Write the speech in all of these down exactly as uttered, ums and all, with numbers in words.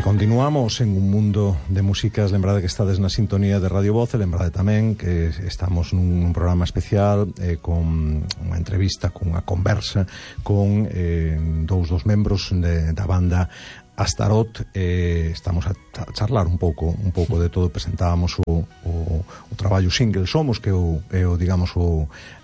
Continuamos en un mundo de músicas. Lembrade que estades na sintonía de Radio Voz, e lembrade tamén que estamos nun programa especial eh, con unha entrevista, con unha conversa con eh, dous dos membros de, da banda Astaroth. Eh, estamos a charlar un pouco un pouco de todo. Presentábamos o, o, o traballo single Somos, que é o, é o digamos o,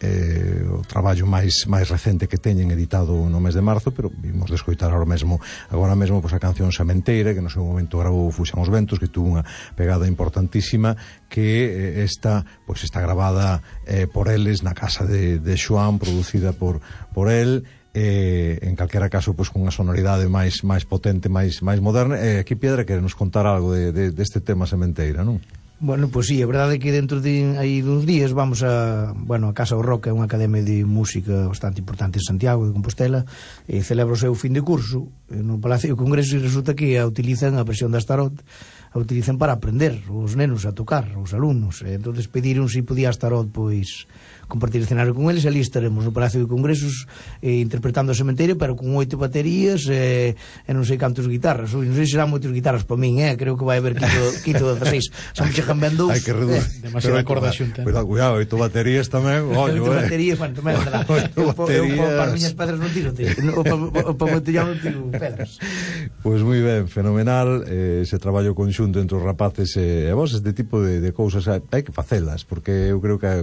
eh, o traballo máis máis recente que teñen editado no mes de marzo, pero vimos de escoitar agora mesmo agora mesmo pois, a canción Sementeira, que no seu momento gravou Fuxan os Ventos, que tuvo unha pegada importantísima, que eh, esta pois está gravada eh, por eles na casa de, de Xoán, producida por por el. Eh, en calquera caso, pois con unha sonoridade máis máis potente, máis máis moderna. E eh, aquí Piedra quere nos contar algo de, de, deste tema Sementeira, non? Bueno, pois sí, é verdade que dentro de aí duns días vamos a, bueno, a Casa do Rock, é unha academia de música bastante importante en Santiago de Compostela, e celebra o seu fin de curso no Palacio de Congresos, e resulta que a utilizan a versión da Astaroth, a utilizan para aprender os nenos a tocar, os alumnos. E entonces pediron se podía Astaroth pois compartir escenario con eles, e ali estaremos no Palacio de Congresos eh, interpretando a Sementeira, pero con oito baterías e, eh, non sei cantos guitarras, non sei se serán moitas guitarras para min, eh? Creo que vai haber quito, quito dezaseis, son chegan ben dous. Hai que reducir, eh. demasiada corda xunta. Cuidado, cuidado, oito baterías tamén, ollo, oito eh. baterías, bueno, tamén é verdad. Eu para as miñas pedras non tiro, para o botellón non tiro pedras. Pois moi ben, fenomenal eh, ese traballo conxunto entre os rapaces e, e vos, este tipo de, de cousas hai que facelas, porque eu creo que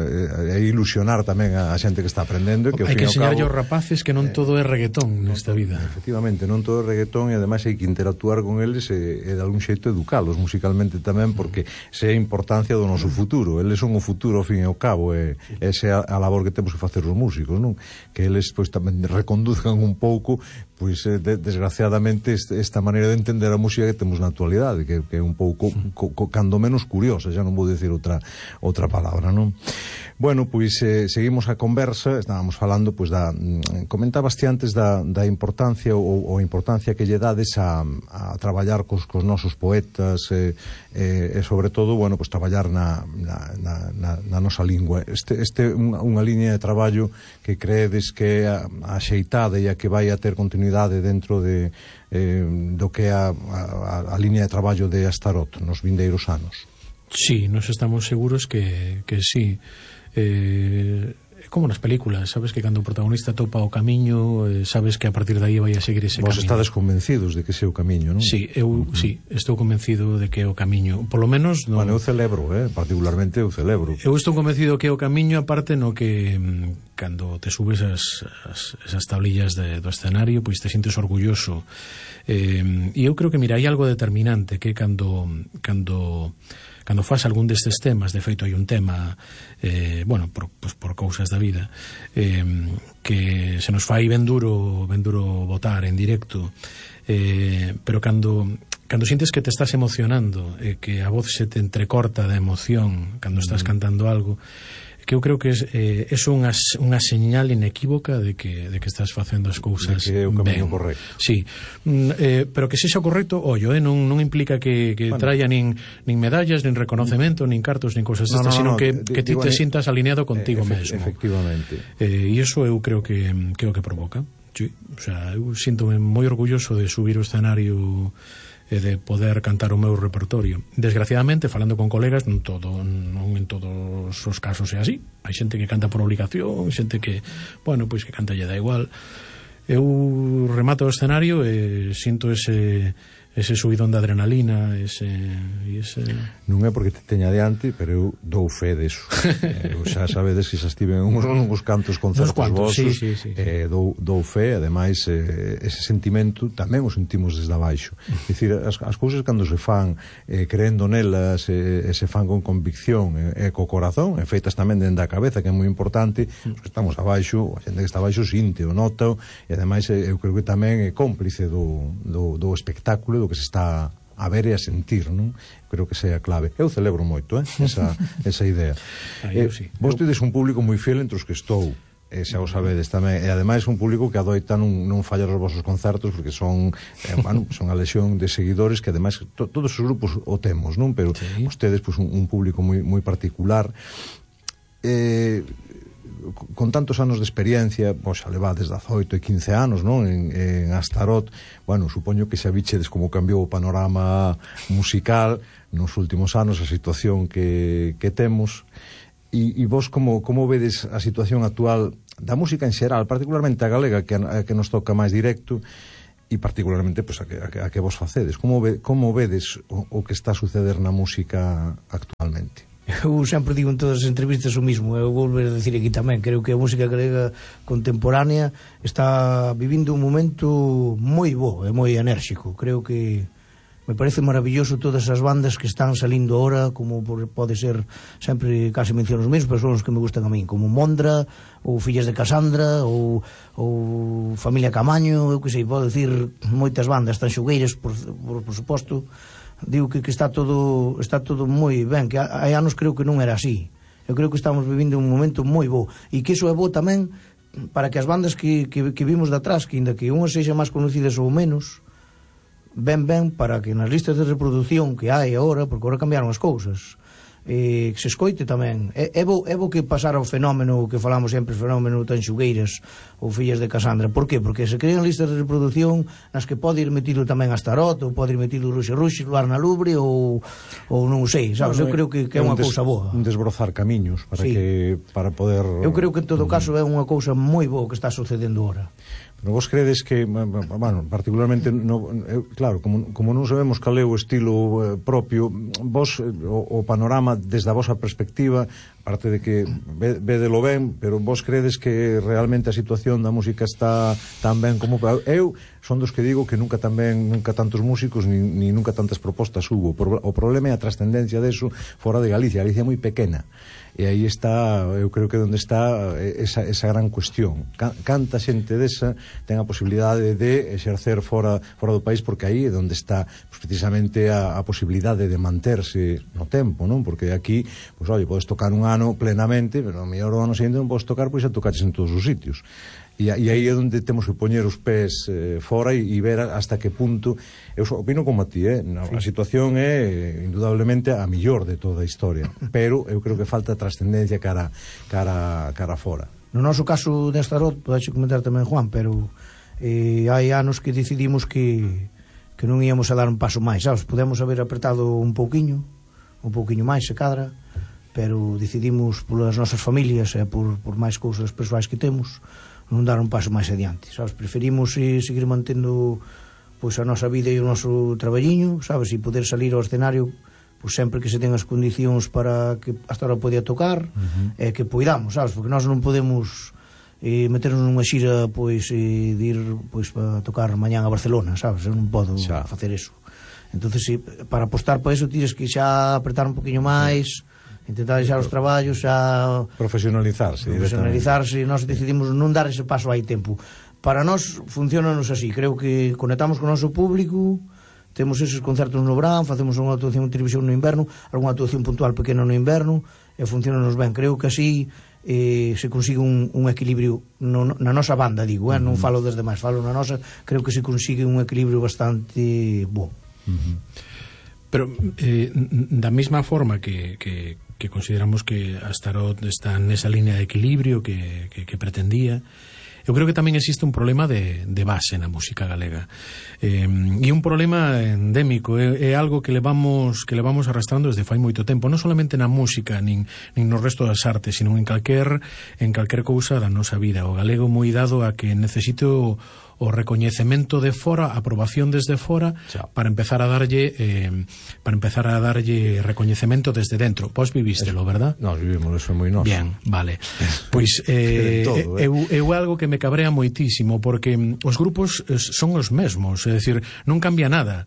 é ilusionar tamén a, a xente que está aprendendo, que hai que enseñarlle cabo, aos rapaces que non eh, todo é reggaetón nesta vida. Efectivamente, non todo é reggaetón, e ademais hai que interactuar con eles e, e de algún xeito educalos musicalmente tamén, porque se é a importancia do noso futuro. Eles son o futuro ao fin e ao cabo, e esa é a, a labor que temos que facer os músicos, non? Que eles pois tamén reconduzcan un pouco pois eh, de, desgraciadamente este, esta maneira de entender a música que temos na actualidade, que, que é un pouco co, co, cando menos curiosa, xa non vou dicir outra outra palabra, non? Bueno, pois eh, seguimos a conversa. Estábamos falando, pois, da comentabas ti antes da, da importancia ou, ou a importancia que lle dades a, a traballar cos, cos nosos poetas e, eh, e sobre todo, bueno, pois traballar na, na, na, na nosa lingua. Este, este unha, unha liña de traballo que creedes que é a, a xeitada e a que vai a ter continuidade dentro de eh, do que é a, a, a liña de traballo de Astaroth nos vindeiros anos. Sí, nos estamos seguros que, que sí. Eh, é como nas películas, sabes que cando o protagonista topa o camiño, eh, sabes que a partir de aí vai a seguir ese Vos camiño. Vos estades convencidos de que ese é o camiño, non? Sí, eu uh-huh. sí, estou convencido de que é o camiño. Por lo menos no... Bueno, eu celebro, eh, particularmente eu celebro. Eu estou convencido que é o camiño, aparte no que mm, cando te subes as, as, esas tablillas de, do escenario, pois te sientes orgulloso. Eh, e eu creo que, mira, hai algo determinante que cando cando cando faz algún destes temas, de feito hai un tema eh, bueno, por, pues, por cousas da vida eh, que se nos fai ben duro ben duro votar en directo, eh, pero cando cando sientes que te estás emocionando e eh, que a voz se te entrecorta de emoción cando estás cantando algo, que eu creo que é eh, eso unha, unha señal inequívoca de que, de que estás facendo as cousas de que é o camiño ben. Correcto. Sí, mm, eh, pero que sexa correcto, ollo, eh, non, non implica que, que bueno, traia nin, nin medallas, nin reconocemento, nin cartos, nin cousas no, destas, no, no, sino no, que, que ti te sintas alineado contigo efe, mesmo. Efectivamente. Eh, e iso eu creo que, que é o que provoca. Sí, o sea, eu síntome moi orgulloso de subir o escenario e de poder cantar o meu repertorio. Desgraciadamente, falando con colegas, non todo, non en todos os casos é así. Hai xente que canta por obligación, xente que, bueno, pois que canta lle da igual. Eu remato o escenario e sinto ese ese subidón de adrenalina, ese, ese... Non é porque te teña diante, pero eu dou fe deso. Eu xa sabedes que xa estive en uns, uns cantos concertos vosos, sí, sí, sí, sí. Eh, dou, dou fe, ademais eh, ese sentimento tamén o sentimos desde abaixo. É dicir, as, as cousas cando se fan eh, creendo nelas e eh, se fan con convicción e eh, co corazón, e feitas tamén dende a cabeza, que é moi importante, os que estamos abaixo, a xente que está abaixo sinte o nota, e ademais eh, eu creo que tamén é cómplice do, do, do espectáculo, que se está a ver e a sentir, non? Creo que sea a clave. Eu celebro moito, eh, esa, esa idea. Ah, eh, sí. Vos tedes un público moi fiel entre os que estou, e xa o sabedes tamén, e ademais un público que adoita non, non fallar os vosos concertos, porque son eh, bueno, son a lexión de seguidores que ademais to, todos os grupos o temos, non? Pero sí, vostedes, pues, un, un público moi, moi particular. Eh, con tantos anos de experiencia, pois xa levades dezaoito e quince anos, non? En, en Astarot, bueno, supoño que xa bichedes como cambiou o panorama musical nos últimos anos, a situación que, que temos, e, e vos como, como vedes a situación actual da música en xeral, particularmente a galega, que, a, que nos toca máis directo, e particularmente pues, a, que, a, que, a que vos facedes? Como, ve, como vedes o, o que está a suceder na música actualmente? Eu sempre digo en todas as entrevistas o mismo, eu volvo a decir aquí tamén, creo que a música galega contemporánea está vivindo un momento moi bo e moi enérxico. Creo que me parece maravilloso todas as bandas que están salindo ahora, como pode ser, sempre casi menciono os mesmos, pero son os que me gustan a mí, como Mondra, ou Fillas de Casandra, ou, ou Familia Camaño, eu que sei, podo decir moitas bandas, Tanxugueiras, por, por, por suposto. Digo que, que está todo está todo moi ben, que hai anos creo que non era así. Eu creo que estamos vivindo un momento moi bo, e que iso é bo tamén para que as bandas que, que, que vimos de atrás, que ainda que unhas sexan máis conocidas ou menos, ben ben para que nas listas de reproducción que hai agora, porque agora cambiaron as cousas, eh, que se escoite tamén. É, é, bo, é bo que pasara o fenómeno que falamos sempre, o fenómeno Tanxugueiras ou Fillas de Casandra. Por qué? Porque se crean listas de reproducción nas que pode ir metido tamén Astarot, ou pode ir metido Ruxe Ruxe, Luar na Lubre, ou, ou non sei, sabes? Bueno, eu creo que, que é unha cousa boa. Un desbrozar camiños para sí. que para poder... Eu creo que en todo caso é unha cousa moi boa que está sucedendo agora. Pero vos credes que, bueno, particularmente no, eu, claro, como, como non sabemos cal é o estilo eh, propio, vos o, o panorama desde a vosa perspectiva, parte de que ve, vedelo ben, pero vos credes que realmente a situación da música está tan ben como... Eu son dos que digo que nunca tan ben, nunca tantos músicos ni, ni nunca tantas propostas hubo. O problema é a trascendencia deso fora de Galicia. Galicia é moi pequena. E aí está, eu creo que onde está esa, esa gran cuestión. Canta xente desa ten a posibilidade de exercer fora, fora do país, porque aí é onde está pues, precisamente a, a posibilidade de manterse no tempo, non? Porque aquí, pues, oye, podes tocar un ano plenamente, pero o mellor o ano seguinte non podes tocar, pois a tocaches en todos os sitios. E, e aí é onde temos que poñer os pés eh, fora e, e ver hasta que punto. Eu opino como a ti, eh? No, sí. A situación é indudablemente a millor de toda a historia, pero eu creo que falta trascendencia cara, cara, cara fora. No noso caso de Astarot, podes comentar tamén, Juan, pero eh, hai anos que decidimos que, que non íamos a dar un paso máis, sabes? Podemos haber apretado un pouquiño, un pouquiño máis se cadra, pero decidimos polas nosas familias e por, por máis cousas persoais que temos non dar un paso máis adiante, sabes? Preferimos eh, seguir mantendo pois a nosa vida e o noso traballiño, sabes? E poder salir ao escenario pois sempre que se ten as condicións para que hasta ahora podía tocar, uh-huh. e que poidamos, sabes? Porque nós non podemos eh, meternos nunha xira pois eh, de ir pois para tocar mañán a Barcelona, sabes? Eu non podo xa facer eso. Entonces, si, para apostar por eso tires que xa apretar un poquinho máis, intentar deixar os traballos, xa profesionalizarse, profesionalizarse. Nós decidimos non dar ese paso hai tempo. Para nós funcionanos así, creo que conectamos con o noso público, temos eses concertos no verán, facemos unha actuación en televisión no inverno, algunha actuación puntual pequena no inverno, e funcionanos ben. Creo que así eh, se consigue un, un equilibrio no, na nosa banda, digo, eh? Non falo das demais, falo na nosa, creo que se consigue un equilibrio bastante bo. Uh-huh. Pero eh, da mesma forma que, que que consideramos que Astarot está nesa línea de equilibrio que, que, que pretendía, eu creo que tamén existe un problema de, de base na música galega, eh, e un problema endémico, é, é algo que levamos que levamos arrastrando desde fai moito tempo, non solamente na música nin, nin no resto das artes, sino en calquer en calquer cousa da nosa vida. O galego moi dado a que necesito o recoñecemento de fora, a aprobación desde fora, Chao. para empezar a darlle eh, para empezar a darlle recoñecemento desde dentro. Vos vivístelo, verdad? Nós vivimos, eso é moi noso. Bien, vale. Pois eh, todo, eh. eu, eu algo que me cabrea moitísimo, porque os grupos son os mesmos, é dicir, non cambia nada.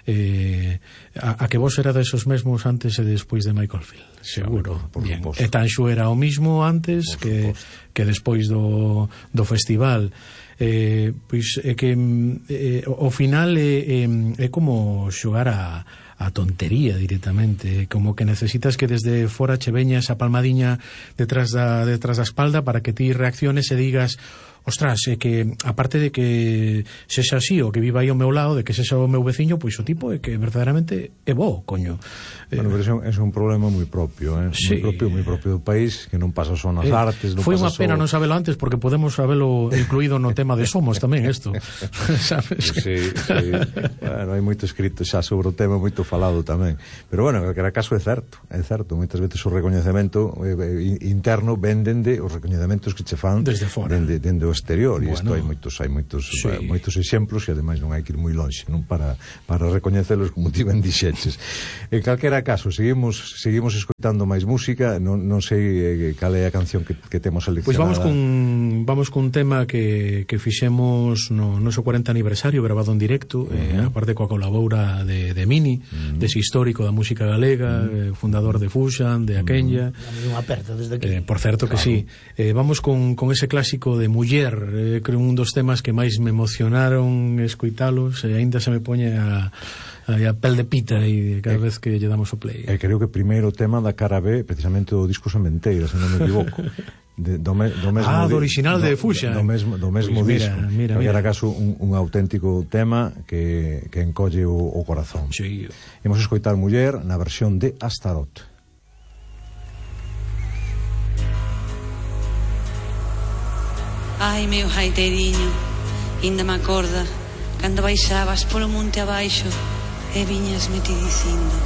Eh, a, a que vos era desos mesmos antes e despois de Michael Field, seguro. Por, por Bien. E Tanxo era o mismo antes que, que despois do, do festival. Eh, pois é que eh, o final é, é, é como xogar a, a tontería directamente, como que necesitas que desde fora che veña esa palmadiña detrás da, detrás da espalda para que ti reacciones e digas ostras, é que aparte de que sexa así o que viva aí ao meu lado, de que sexa o meu veciño, pois o tipo é que verdadeiramente é bo, coño. Bueno, pero ese é un problema moi propio, eh? Sí. moi propio, moi propio do país, que non pasa só nas eh, artes, non foi pasa unha pena só... non sabelo antes, porque podemos sabelo incluído no tema de Somos tamén isto. Sabes? Sí, sí. Bueno, hai moito escrito xa sobre o tema, moito falado tamén. Pero bueno, en calquera caso é certo, é certo, moitas veces o recoñecemento eh, interno venden de os recoñecementos que che fan desde fora, dende, dende o exterior, e bueno, isto hai moitos hai moitos, sí. eh, moitos exemplos, e ademais non hai que ir moi longe, non para para recoñecelos como ti ben dixeches. En calquera caso, seguimos seguimos escoitando máis música, non, non sei eh, cal é a canción que, que temos seleccionada. Pois vamos cun vamos cun tema que, que fixemos no noso cuarenta aniversario, grabado en directo, uh -huh. eh, aparte coa colaboura de, de Mini, uh -huh. dese histórico da música galega, uh -huh. eh, fundador de Fuxan, de Aquenya. Uh -huh. Unha aperta desde aquí. Eh, por certo que claro. sí. Eh, vamos con, con ese clásico de Muller, eh, creo un dos temas que máis me emocionaron escoitalos, e eh, aínda se me poñe a a pel de pita e cada eh, vez que lle damos o play. E creo que primeiro tema da cara B, precisamente o disco Sementeira, se non me equivoco. De, do, me, do mesmo ah, do original do, de Fuxan. Do mesmo, do mesmo pues disco. Mira, mira, era mira. caso un, un auténtico tema que, que encolle o, o corazón. Sí. Imos escoitar Muller na versión de Astaroth. Ai, meu jaiteriño, inda me acorda cando baixabas polo monte abaixo e viñas me ti dicindo: